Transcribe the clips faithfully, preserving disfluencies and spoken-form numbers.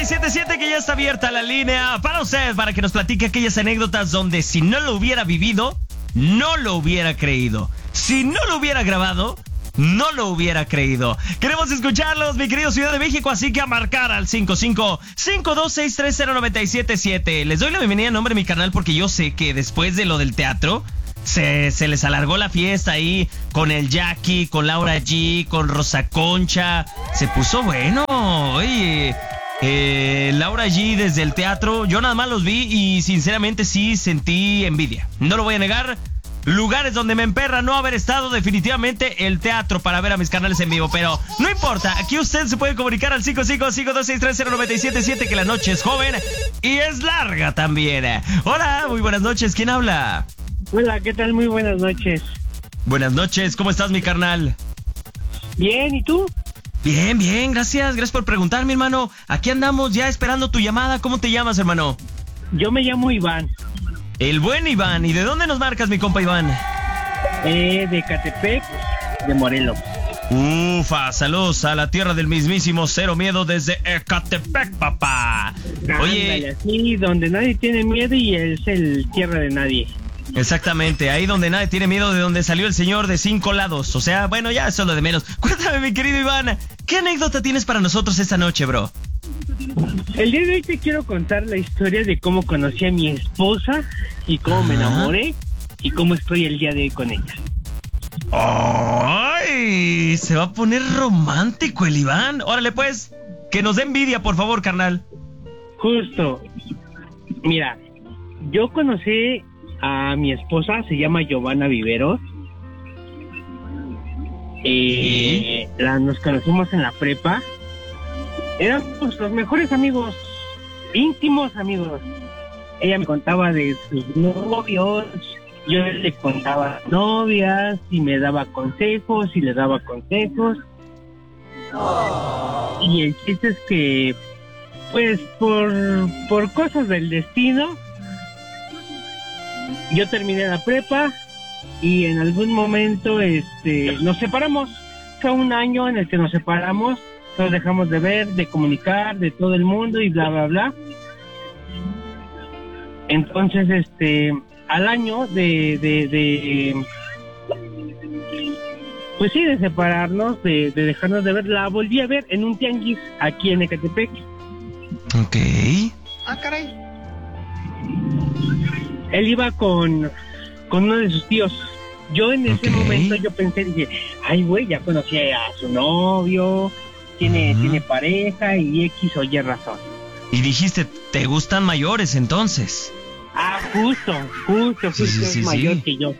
siete siete que ya está abierta la línea para usted, para que nos platique aquellas anécdotas donde si no lo hubiera vivido, no lo hubiera creído. Si no lo hubiera grabado, no lo hubiera creído. Queremos escucharlos, mi querido Ciudad de México, así que a marcar al cinco cinco cinco dos seis tres cero nueve siete siete. Les doy la bienvenida en nombre de mi canal porque yo sé que después de lo del teatro se, se les alargó la fiesta ahí con el Jackie, con Laura G, con Rosa Concha. Se puso bueno. Oye, eh, Laura G desde el teatro, yo nada más los vi y sinceramente sí sentí envidia. No lo voy a negar. Lugares donde me emperra no haber estado, definitivamente el teatro para ver a mis canales en vivo, pero no importa, aquí usted se puede comunicar al cinco cinco cinco dos seis tres cero nueve siete siete, que la noche es joven y es larga también. Hola, muy buenas noches, ¿quién habla? Hola, ¿qué tal? Muy buenas noches. Buenas noches, ¿cómo estás, mi carnal? Bien, ¿y tú? Bien, bien, gracias, gracias por preguntar, mi hermano. Aquí andamos ya esperando tu llamada. ¿Cómo te llamas, hermano? Yo me llamo Iván. El buen Iván. ¿Y de dónde nos marcas, mi compa Iván? Eh, de Ecatepec, de Morelos. Ufa, saludos a la tierra del mismísimo Cero Miedo desde Ecatepec, papá. Oye, ándale, así, donde nadie tiene miedo y es el tierra de nadie. Exactamente, ahí donde nadie tiene miedo, de donde salió el señor de cinco lados. O sea, bueno, ya eso es lo de menos. Cuéntame, mi querido Iván, ¿qué anécdota tienes para nosotros esta noche, bro? El día de hoy te quiero contar la historia de cómo conocí a mi esposa y cómo me enamoré y cómo estoy el día de hoy con ella. ¡Ay! Se va a poner romántico el Iván. Órale, pues, que nos dé envidia, por favor, carnal. Justo. Mira, yo conocí a mi esposa, se llama Giovanna Viveros. Eh, la, nos conocimos en la prepa. Éramos los mejores amigos, íntimos amigos. Ella me contaba de sus novios, yo le contaba novias, y me daba consejos, y le daba consejos. Oh. Y el chiste es que, pues, por, por cosas del destino, yo terminé la prepa, y en algún momento, este, nos separamos. Fue un año en el que nos separamos. Nos dejamos de ver, de comunicar, de todo el mundo y bla, bla, bla. Entonces, este, al año de, de, de pues sí, de separarnos, de, de dejarnos de ver, la volví a ver en un tianguis aquí en Ecatepec. Ok. Ah, caray. Él iba con, con uno de sus tíos. Yo en ese okay. momento yo pensé, dije, ay, güey, ya conocí a su novio, tiene, uh-huh. tiene pareja y X o Y razón. Y dijiste, ¿te gustan mayores entonces? Ah, justo, justo, justo, sí, sí, es sí, mayor sí. que yo.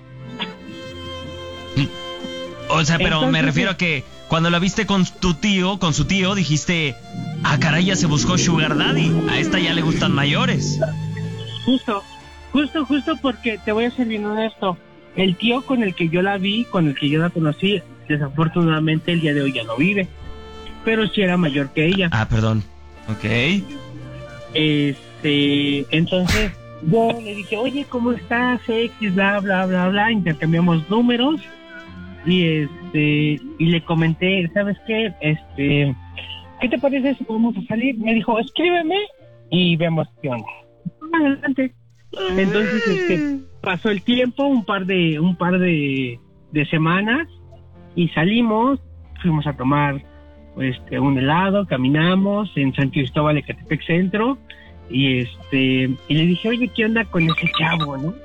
O sea, pero entonces, me refiero a que cuando la viste con tu tío, con su tío, dijiste, ah, caray, ya se buscó Sugar Daddy, a esta ya le gustan mayores. Justo, justo, justo, porque te voy a ser bien honesto. El tío con el que yo la vi, con el que yo la conocí, desafortunadamente el día de hoy ya no vive. Pero sí era mayor que ella. Ah, perdón. Ok. Este, entonces yo le dije, oye, ¿cómo estás? X, bla, bla, bla, bla. Intercambiamos números. Y este, y le comenté, ¿sabes qué? Este, ¿qué te parece si vamos a salir? Me dijo, escríbeme y vemos qué onda. Adelante. Entonces, este, pasó el tiempo, un par de, un par de, de semanas, y salimos, fuimos a tomar este un helado, caminamos en San Cristóbal, Ecatepec Centro, y este, y le dije, oye, ¿qué onda con ese chavo, no?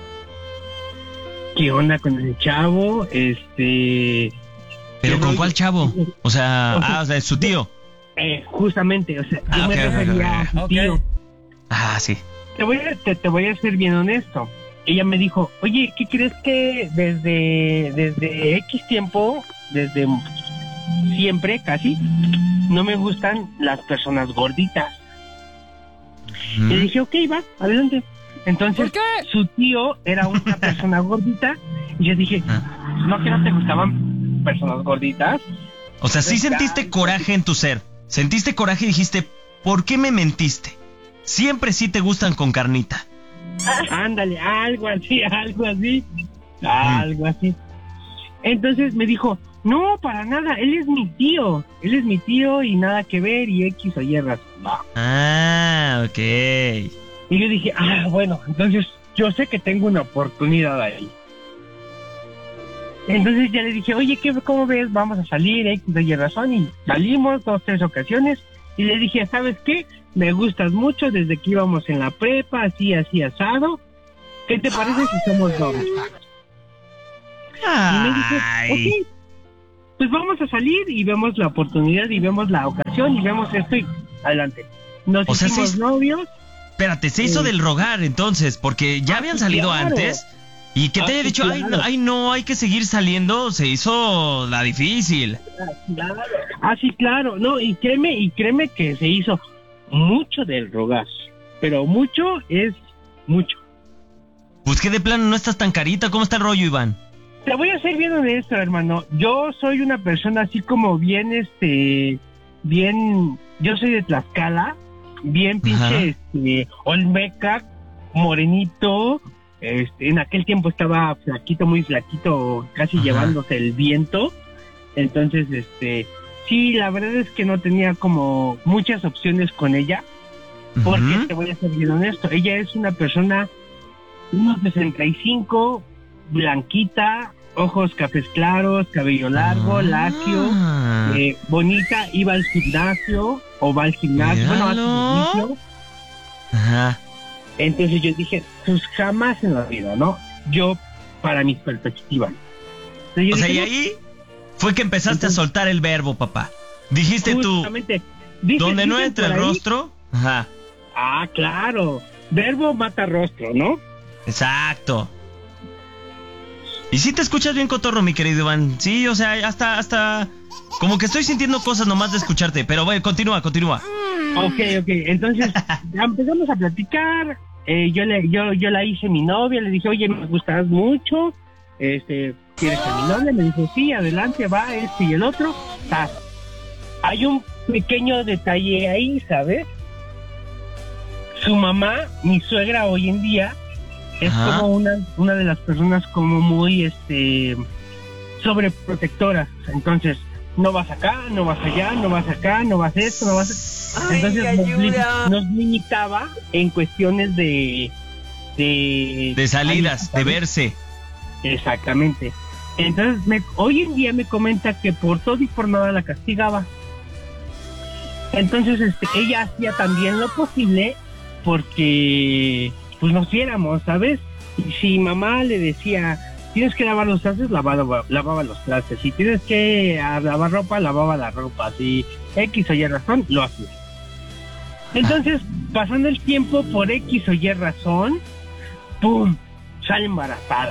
¿Qué onda con ese chavo? Este... ¿Pero con cuál chavo? O sea, o sea, ah, o sea, es su tío. Eh, justamente, o sea, ah, yo okay, me refería okay, a su okay. tío. Ah, sí. Te voy a, te, te voy a ser bien honesto. Ella me dijo, oye, ¿qué crees que desde, desde X tiempo, desde siempre casi, no me gustan las personas gorditas? Mm. Le dije, ok, va, adelante. Entonces, su tío era una persona gordita, y yo dije, ¿no que no te gustaban personas gorditas? O sea, sí sentiste coraje en tu ser. Sentiste coraje y dijiste, ¿por qué me mentiste? Siempre sí te gustan con carnita. Ándale, algo así, algo así, algo así. Entonces me dijo, No, para nada, él es mi tío, él es mi tío y nada que ver y X o Y razón. No. Ah, ok. Y yo dije, ah, bueno, entonces yo sé que tengo una oportunidad ahí. Entonces ya le dije, oye, ¿qué, ¿cómo ves? Vamos a salir, X o Y razón. Y salimos dos, tres ocasiones. Y le dije, ¿sabes qué? Me gustas mucho desde que íbamos en la prepa, así, así, asado. ¿Qué te parece si somos novios? Y me dice, Ay. ok, pues vamos a salir y vemos la oportunidad y vemos la ocasión y vemos esto y adelante. Nos O sea, hicimos sí- novios. Espérate, se hizo Sí. del rogar entonces, porque ya Ah, habían sí, salido claro. antes y que te Ah, haya sí, dicho, ay, no, claro. ay, no, hay que seguir saliendo, se hizo la difícil. Claro. Ah, sí, claro. No, y créeme, y créeme que se hizo mucho del rogar. Pero mucho es mucho. Pues que de plano no estás tan carita, ¿cómo está el rollo, Iván? Te voy a ser bien honesto, hermano. Yo soy una persona así como bien, este, bien, yo soy de Tlaxcala, bien Ajá. pinche, este, olmeca, morenito, este, en aquel tiempo estaba flaquito, muy flaquito, casi Ajá. llevándose el viento. Entonces, este, sí, la verdad es que no tenía como muchas opciones con ella, porque Ujú. te voy a ser bien honesto, ella es una persona unos sesenta y cinco, blanquita, ojos cafés claros, cabello largo, Ah. lacio, eh, bonita, iba al gimnasio, o va al gimnasio, bueno, hace Míralo. ejercicio. Ajá. Entonces yo dije, pues jamás en la vida, ¿no? Yo, para mis perspectivas. Entonces yo O sea, dije, y no, ahí fue que empezaste Entonces- a soltar el verbo, papá. Dijiste tú, justamente, dice- donde no dicen entra el por ahí- rostro. Ajá. Ah, claro, verbo mata rostro, ¿no? Exacto. Y sí te escuchas bien cotorro, mi querido Iván. Sí, o sea, hasta, hasta... Como que estoy sintiendo cosas nomás de escucharte. Pero bueno, continúa, continúa. Ok, ok, entonces ya empezamos a platicar, eh, yo le, yo, yo la hice mi novia, le dije, oye, me gustas mucho, este, ¿quieres ser mi novia? Me dijo, sí, adelante, va, este y el otro. Ah, hay un pequeño detalle ahí, ¿sabes? Su mamá, mi suegra hoy en día, es Ajá. como una, una de las personas como muy, este, sobreprotectoras, entonces, no vas acá, no vas allá, no vas acá, no vas esto, no vas... Entonces Ay, nos, li- ayuda. nos limitaba en cuestiones de... De, De salidas, de ¿sabes? verse. Exactamente. Entonces, me, hoy en día me comenta que por todo y por nada la castigaba. Entonces, este, ella hacía también lo posible porque, pues, nos viéramos, ¿sabes? Y si mamá le decía, tienes que lavar los trastes, lavaba, lavaba los trastes. Si tienes que ah, lavar ropa, lavaba la ropa. Si X o Y razón, lo hacía. Entonces, pasando el tiempo, por X o Y razón, ¡pum!, sale embarazada.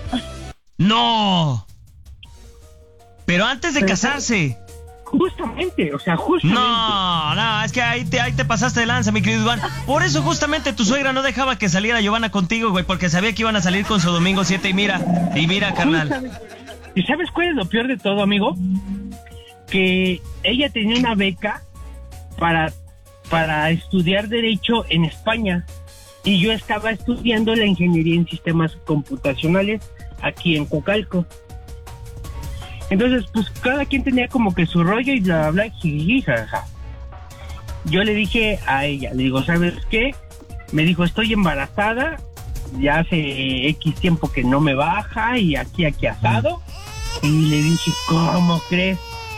¡No! Pero antes de Pero- casarse. Justamente, o sea, justamente. No, no, es que ahí te, ahí te pasaste de lanza, mi querido Iván. Por eso justamente tu suegra no dejaba que saliera Giovanna contigo, güey, porque sabía que iban a salir con su domingo siete y mira, y mira, carnal. Justamente. ¿Y sabes cuál es lo peor de todo, amigo? Que ella tenía una beca para, para estudiar Derecho en España y yo estaba estudiando la ingeniería en sistemas computacionales aquí en Cocalco. Entonces, pues cada quien tenía como que su rollo y bla, bla, bla, jiji, jaja. Yo le dije a ella, le digo, ¿sabes qué? Me dijo, estoy embarazada, ya hace X tiempo que no me baja y aquí, aquí asado. Y le dije, ¿cómo crees?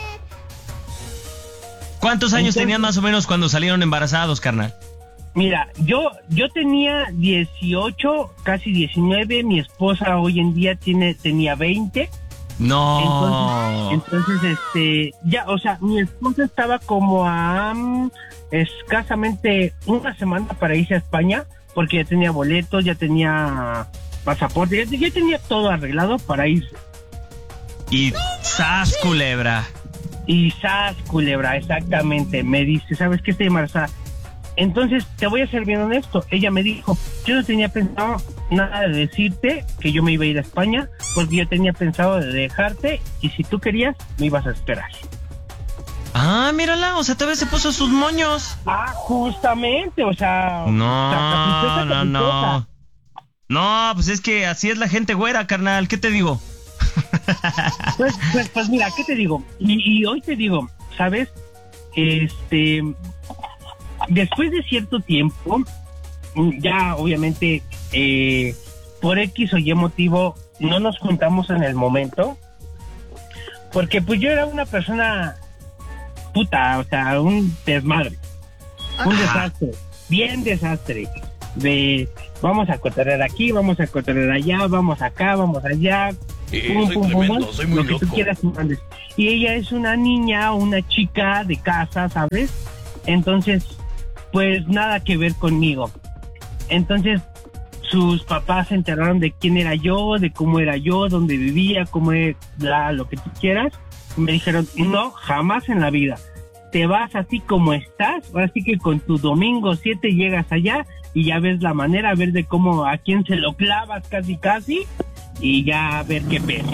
¿Cuántos años Entonces- tenían más o menos cuando salieron embarazados, carnal? Mira, yo yo tenía dieciocho, casi diecinueve, mi esposa hoy en día tiene tenía veinte. No. Entonces, entonces, este, ya, o sea, mi esposa estaba como a mm, escasamente una semana para irse a España, porque ya tenía boletos, ya tenía pasaporte, ya, ya tenía todo arreglado para irse. Y ¡zas, culebra! Y sas, culebra, exactamente, me dice, ¿sabes qué? Estoy embarazada. Entonces, te voy a ser bien honesto, ella me dijo, yo no tenía pensado nada de decirte que yo me iba a ir a España, porque yo tenía pensado de dejarte, y si tú querías, me ibas a esperar. Ah, mírala, o sea, todavía se puso sus moños. Ah, justamente, o sea... No, o sea, caprichosa, no, no. caprichosa. No, pues es que así es la gente güera, carnal, ¿qué te digo? Pues, pues, pues mira, ¿qué te digo? Y, y hoy te digo, ¿sabes? Este, después de cierto tiempo, ya obviamente, eh, por X o Y motivo, no nos juntamos en el momento, porque pues yo era una persona puta, o sea, un desmadre, un desastre, bien desastre, de vamos a cotorrear aquí, vamos a cotorrear allá, vamos acá, vamos allá, Eh, pum, soy pum, pum, tremendo, pum, soy muy lo que loco. tú quieras y mandes. Y ella es una niña, una chica de casa, ¿sabes? Entonces, pues nada que ver conmigo. Entonces, sus papás se enteraron de quién era yo, de cómo era yo, dónde vivía, cómo era, lo que tú quieras. Y me dijeron, no, jamás en la vida. Te vas así como estás, ahora sí que con tu domingo siete llegas allá y ya ves la manera, a ver de cómo, a quién se lo clavas casi casi, y ya a ver qué pedo.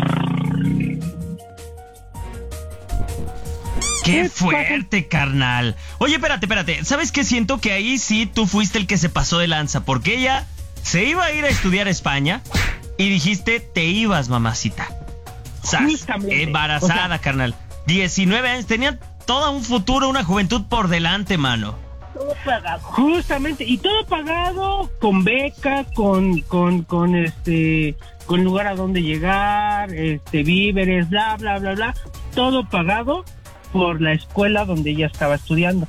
¡Qué fuerte, carnal! Oye, espérate, espérate. ¿Sabes qué? Siento que ahí sí tú fuiste el que se pasó de lanza, porque ella se iba a ir a estudiar a España y dijiste, te ibas, mamacita. ¡Sas! Justamente. Embarazada, O sea, carnal. diecinueve años, tenía todo un futuro, una juventud por delante, mano. Todo pagado. Justamente, y todo pagado, con beca, con, con, con este, con lugar a donde llegar, este, víveres, bla, bla, bla, bla, todo pagado por la escuela donde ella estaba estudiando.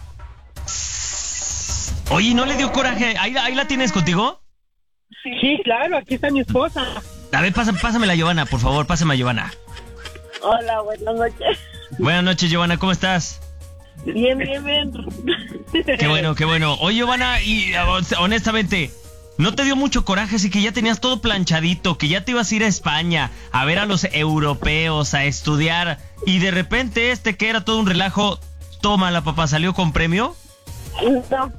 Oye, ¿no le dio coraje? ¿Ahí, ahí la tienes contigo? Sí, claro, aquí está mi esposa. A ver, pásame, pásame a Giovanna, por favor, pásame a Giovanna. Hola, buenas noches. Buenas noches, Giovanna, ¿cómo estás? Bien, bien, bien. Qué bueno, qué bueno. Oye, Giovanna, y honestamente, ¿no te dio mucho coraje así que ya tenías todo planchadito, que ya te ibas a ir a España a ver a los europeos, a estudiar, y de repente este que era todo un relajo, tómala, papá, salió con premio? No.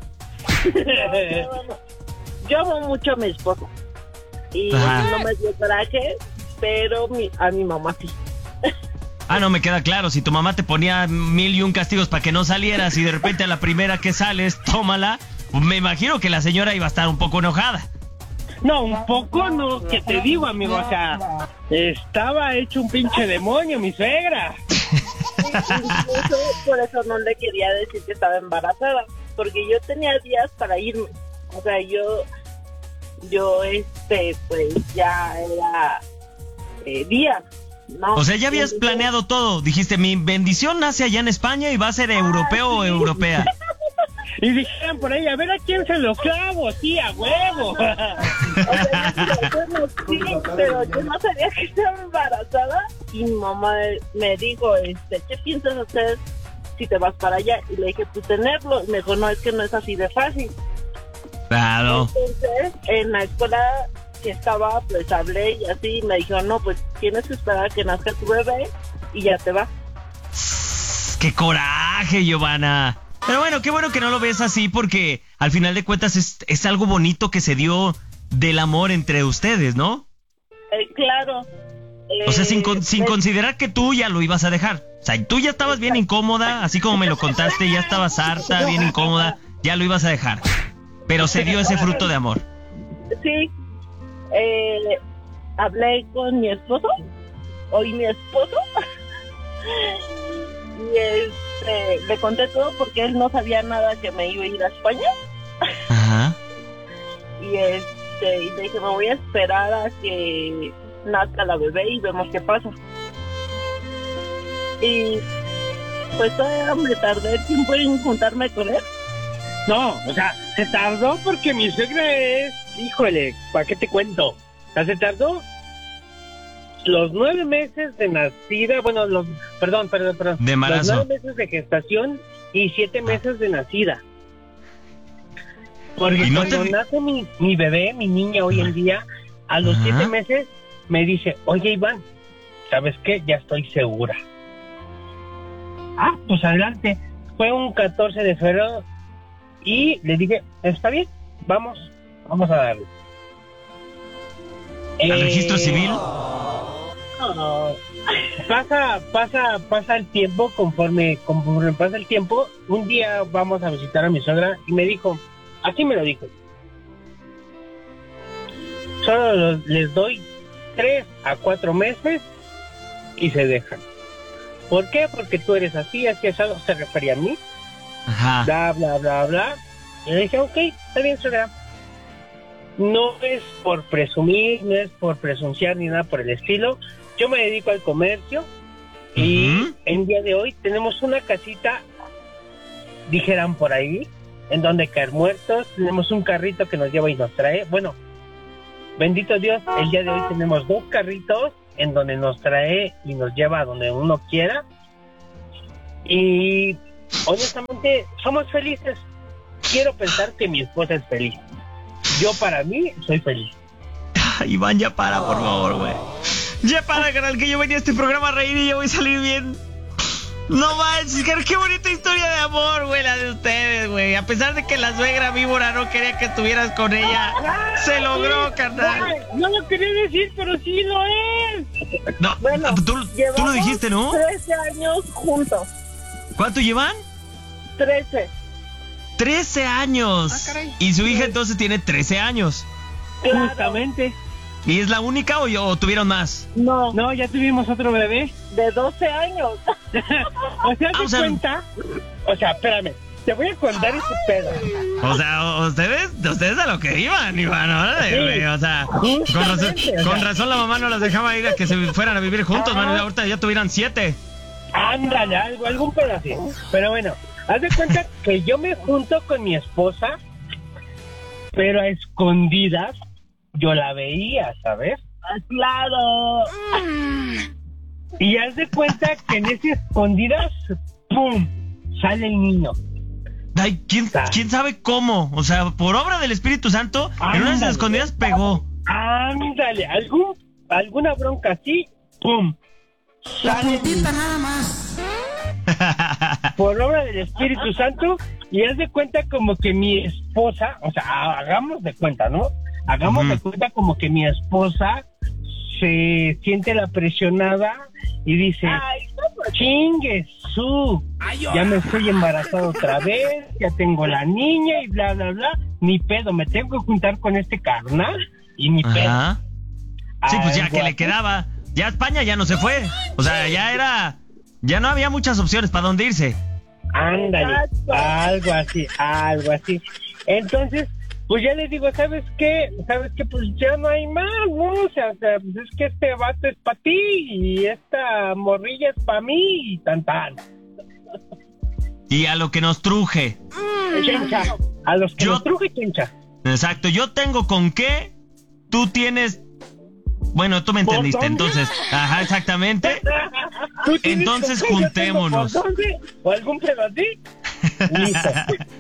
Yo amo mucho a mi esposo. Y Ajá. no me dio coraje, pero mi, a mi mamá sí. Ah, no, me queda claro, si tu mamá te ponía mil y un castigos para que no salieras y de repente a la primera que sales, tómala, me imagino que la señora iba a estar un poco enojada. No, un poco no, que te digo, amigo, o sea, estaba hecho un pinche demonio, mi suegra. Incluso por eso no le quería decir que estaba embarazada, porque yo tenía días para irme. O sea, yo, yo, este, pues ya era eh, días. No, O sea, ya habías entonces, planeado todo, dijiste, mi bendición nace allá en España y va a ser europeo o europea. Y dijeron por ahí, a ver a quién se lo clavo, sí, a huevo. O sea, yo no, sí, pero yo no sabía que estaba embarazada y mi mamá me dijo, este, ¿qué piensas hacer si te vas para allá? Y le dije, pues tenerlo. Y me dijo, no, es que no es así de fácil. Claro. Entonces, en la escuela que estaba, pues hablé y así, me dijo, no, pues tienes que esperar a que nazca tu bebé y ya te va. ¡Qué coraje, Giovanna! Pero bueno, qué bueno que no lo ves así porque al final de cuentas es, es algo bonito que se dio del amor entre ustedes, ¿no? Eh, claro. O sea, sin, con- Eh, sin pues, considerar que tú ya lo ibas a dejar. O sea, tú ya estabas bien incómoda, así como me lo contaste, ya estabas harta, bien incómoda, ya lo ibas a dejar. Pero se dio ese fruto de amor. Sí. Eh, hablé con mi esposo, hoy mi esposo, y este, le conté todo porque él no sabía nada que me iba a ir a España. Ajá. Y este, y le dije, me voy a esperar a que nazca la bebé y vemos qué pasa. Y pues todavía me tardé tiempo en juntarme con él. No, o sea, se tardó porque mi suegra es, híjole, ¿para qué te cuento? O sea, se tardó los nueve meses de nacida, bueno, los, perdón, perdón, perdón. De embarazo. Los nueve meses de gestación y siete meses de nacida. Porque ¿Y no cuando te- nace mi, mi bebé, mi niña hoy en día, a los Ajá. siete meses me dice, oye Iván, ¿sabes qué? Ya estoy segura. Ah, pues adelante. Fue un catorce de febrero y le dije, está bien, vamos, vamos a darle. ¿Al Eh, registro civil? no, pasa, pasa, pasa el tiempo, conforme, conforme pasa el tiempo, un día vamos a visitar a mi suegra y me dijo, así me lo dijo, solo los- les doy tres a cuatro meses y se dejan. ¿Por qué? Porque tú eres así, así, así, se refería a mí. Ajá. Bla, bla, bla, bla. Y le dije, ok, está bien, suegra. No es por presumir, no es por presunciar ni nada por el estilo. Yo me dedico al comercio y Uh-huh. en día de hoy tenemos una casita, dijeran por ahí, en donde caer muertos. Tenemos un carrito que nos lleva y nos trae. Bueno, bendito Dios, el día de hoy tenemos dos carritos en donde nos trae y nos lleva a donde uno quiera. Y honestamente somos felices. Quiero pensar que mi esposa es feliz. Yo para mí soy feliz. Iván, ya para, por favor, güey. Ya para, carnal, que yo venía a este programa a reír y yo voy a salir bien. No manches, cara, qué bonita historia de amor, güey, la de ustedes, güey. A pesar de que la suegra víbora no quería que estuvieras con ella, se logró, carnal. No, no lo quería decir, pero sí lo es. No, Bueno, tú, tú lo llevamos dijiste, ¿no? trece años juntos. ¿Cuánto llevan? trece. trece años. Ah, caray. Y su hija entonces tiene trece años. Claro. Justamente. ¿Y es la única o, o tuvieron más? No, No, ya tuvimos otro bebé. de doce años. O sea, Ah, te o sea- cuenta. O sea, espérame. Te voy a contar ese pedo. O sea, o- ustedes, ustedes a lo que iban, Iván, órale, Sí. güey, o sea, con razón, Justamente, o sea. con razón la mamá no las dejaba ir a que se fueran a vivir juntos, Ajá. man, ahorita ya tuvieran siete. Ándale, algo, algún pedacito. Pero bueno, haz de cuenta que yo me junto con mi esposa, pero a escondidas yo la veía, ¿sabes? Ah, claro. Y haz de cuenta que en ese escondidas, ¡pum!, sale el niño. Ay, ¿quién, quién sabe cómo? O sea, por obra del Espíritu Santo, en una de esas Ándale. escondidas pegó. Ándale, algún, alguna bronca así, ¡pum!, La sale el puntita nada más. por obra del Espíritu Santo. Y haz de cuenta como que mi esposa, o sea, hagamos de cuenta, ¿no? Hagamos Ujú. de cuenta como que mi esposa se siente la presionada y dice, Ay, no, chingue su, ya me estoy embarazado otra vez, ya tengo la niña y bla, bla, bla. Ni pedo, me tengo que juntar con este carnal y ni pedo. Ajá. Sí, pues ya Algo que le así. quedaba. Ya España ya no se fue. O sea, ya era. Ya no había muchas opciones para dónde irse. Ándale, Exacto. algo así, algo así. Entonces, pues ya les digo, ¿sabes qué? ¿Sabes qué? Pues ya no hay más, ¿no? O sea, o sea, pues es que este vato es para ti y esta morrilla es para mí y tan tan. Y a lo que nos truje. Chencha, a los que Yo- nos truje chencha. Exacto, yo tengo con qué, tú tienes. Bueno, tú me ¿Por entendiste, dónde? entonces. Ajá, exactamente. ¿Tú tienes Entonces, con qué? Yo tengo juntémonos. por dónde, o algún pedo así. Listo.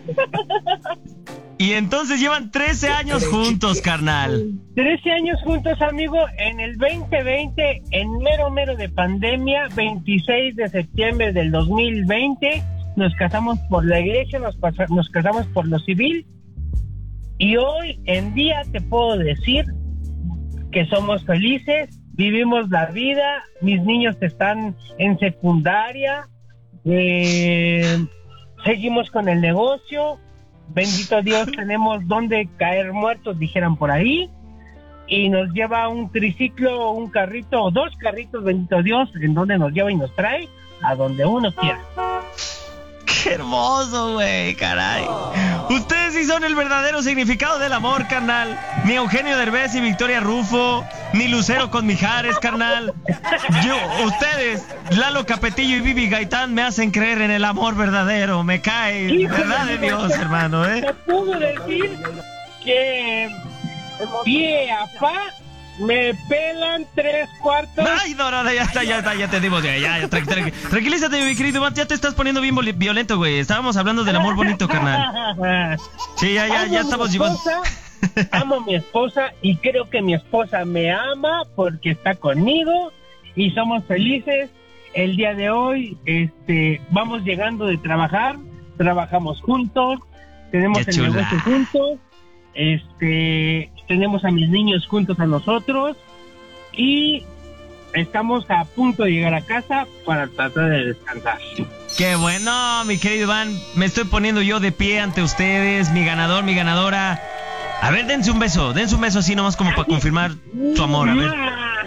Y entonces llevan trece años juntos, carnal. trece años juntos, amigo, en el veinte veinte, en mero mero de pandemia, veintiséis de septiembre del dos mil veinte, nos casamos por la iglesia, nos, pasa- nos casamos por lo civil, y hoy en día te puedo decir que somos felices, vivimos la vida, mis niños están en secundaria, eh, seguimos con el negocio. Bendito Dios, tenemos donde caer muertos, dijeran por ahí, y nos lleva un triciclo, un carrito o dos carritos, bendito Dios, en donde nos lleva y nos trae a donde uno quiera. Qué hermoso, güey, caray. Ustedes sí son el verdadero significado del amor, carnal. Ni Eugenio Derbez y Victoria Rufo, ni Lucero con Mijares, carnal. Yo, ustedes, Lalo Capetillo y Vivi Gaitán, me hacen creer en el amor verdadero. Me cae, Híjole, verdad de Dios, hermano, ¿eh? Te puedo decir que pie a pa me pelan tres cuartos. Ay, no, no, no, ya está, ya está, ya te dimos, ya, ya, ya, tranqui- tranqui- tranquilízate, mi querido Matt, ya te estás poniendo bien voli- violento, güey. Estábamos hablando del amor bonito, carnal. Sí, ya, ya, Amo ya a mi estamos llevando. esposa, amo a mi esposa y creo que mi esposa me ama porque está conmigo y somos felices. El día de hoy, este, vamos llegando de trabajar, trabajamos juntos, tenemos Qué el chula. negocio juntos, este, tenemos a mis niños juntos a nosotros y estamos a punto de llegar a casa para tratar de descansar. Qué bueno, mi querido Iván. Me estoy poniendo yo de pie ante ustedes, mi ganador, mi ganadora. A ver, dense un beso, dense un beso así nomás como para confirmar su amor, a ver.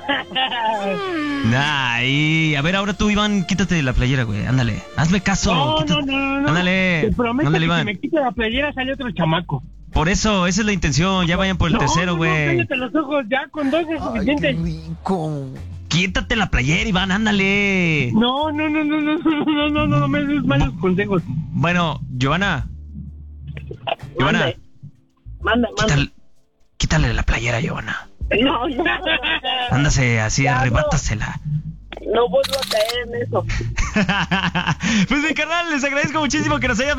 Ay, a ver, ahora tú, Iván, quítate la playera, güey. Ándale, hazme caso. No, quítate. no, no, no. Ándale, Te prometo ándale, que Iván. si me quito la playera sale otro chamaco. Por eso, esa es la intención. Ya vayan por el No, tercero, no, güey. cállate los ojos, ya con dos es suficiente. rico. Quítate la playera, Iván, ándale. No, no, no, no, no, no, no, no, no, no me des malos consejos. Bueno, Giovanna. Giovanna, Mande, mande, mande. quítale, quítale la playera, Giovanna. No, no, Ándase así, Ya, no. arrebátasela. no vuelvo a caer en eso. Pues mi carnal, les agradezco muchísimo que nos hayan